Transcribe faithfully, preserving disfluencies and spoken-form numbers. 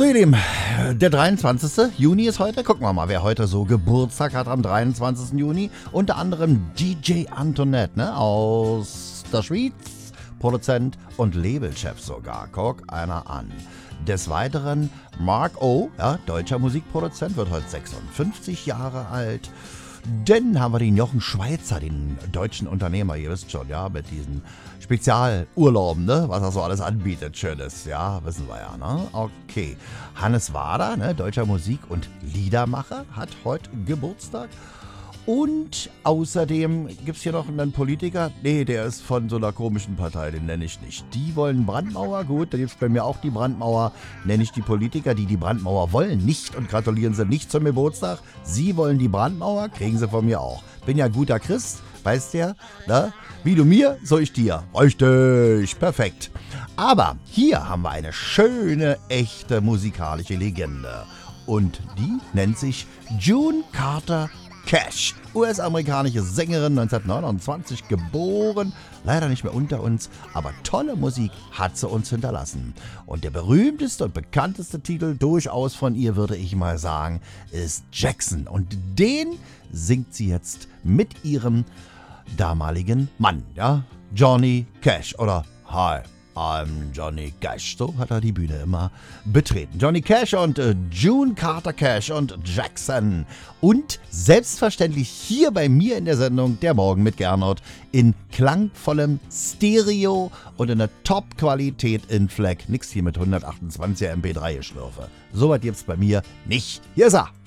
So ihr Lieben, der dreiundzwanzigste Juni ist heute. Gucken wir mal, wer heute so Geburtstag hat am dreiundzwanzigsten Juni. Unter anderem D J Antoinette, ne, aus der Schweiz. Produzent und Labelchef sogar. Guck einer an. Des Weiteren Mark O., ja, deutscher Musikproduzent, wird heute sechsundfünfzig Jahre alt. Dann haben wir den Jochen Schweizer, den deutschen Unternehmer, ihr wisst schon, ja, mit diesen Spezialurlauben, ne, was er so alles anbietet, Schönes, ja, wissen wir ja, ne, okay. Hannes Wader, ne, deutscher Musik- und Liedermacher, hat heute Geburtstag. Und außerdem gibt es hier noch einen Politiker, nee, der ist von so einer komischen Partei, den nenne ich nicht. Die wollen Brandmauer, gut, da gibt es bei mir auch die Brandmauer, nenne ich die Politiker, die die Brandmauer wollen, nicht und gratulieren sie nicht zum Geburtstag. Sie wollen die Brandmauer, kriegen sie von mir auch. Bin ja ein guter Christ, weißt du, ne? Wie du mir, so ich dir. Richtig, perfekt. Aber hier haben wir eine schöne, echte musikalische Legende. Und die nennt sich June Carter Cash, U S-amerikanische Sängerin, neunzehnhundertneunundzwanzig geboren, leider nicht mehr unter uns, aber tolle Musik hat sie uns hinterlassen. Und der berühmteste und bekannteste Titel durchaus von ihr, würde ich mal sagen, ist Jackson. Und den singt sie jetzt mit ihrem damaligen Mann, ja, Johnny Cash oder Hi. I'm Johnny Cash, so hat er die Bühne immer betreten. Johnny Cash und äh, June Carter Cash und Jackson. Und selbstverständlich hier bei mir in der Sendung Der Morgen mit Gernot in klangvollem Stereo und in der Top-Qualität in F L A C. Nix hier mit hundertachtundzwanziger M P drei Geschlürfe. So was gibt's bei mir nicht. Hier ist er.